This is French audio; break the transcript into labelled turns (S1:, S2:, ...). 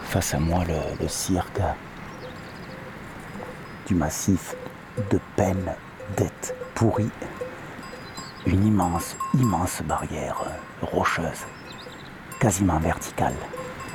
S1: Face à moi, le cirque du massif de peine, d'être pourri. Une immense barrière rocheuse, quasiment verticale.